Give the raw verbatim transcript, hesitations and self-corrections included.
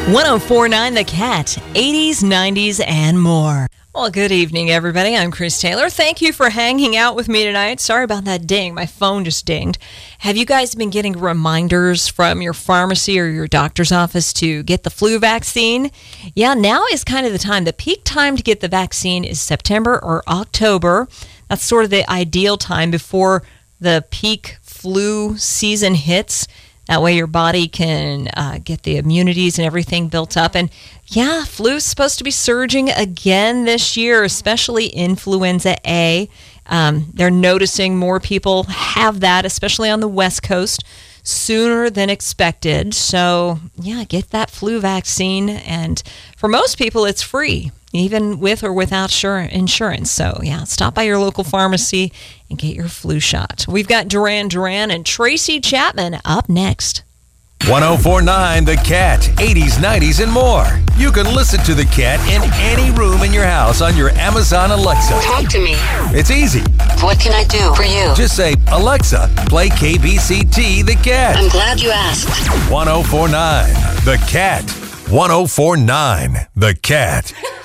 one oh four point nine The Cat, eighties, nineties, and more. Well, good evening, everybody. I'm Chris Taylor. Thank you for hanging out with me tonight. Sorry about that ding. My phone just dinged. Have you guys been getting reminders from your pharmacy or your doctor's office to get the flu vaccine? Yeah, now is kind of the time. The peak time to get the vaccine is September or October. That's sort of the ideal time before the peak flu season hits. That way your body can uh, get the immunities and everything built up. And yeah, flu's supposed to be surging again this year, especially influenza A. Um, they're noticing more people have that, especially on the West Coast, sooner than expected. So yeah, get that flu vaccine. And for most people, it's free, even with or without sure insurance. So yeah, stop by your local pharmacy and get your flu shot. We've got Duran Duran and Tracy Chapman up next. one oh four point nine The Cat, eighties, nineties, and more. You can listen to The Cat in any room in your house on your Amazon Alexa. Talk to me. It's easy. What can I do for you? Just say, Alexa, play K B C T The Cat. I'm glad you asked. one oh four point nine The Cat. one oh four point nine The Cat.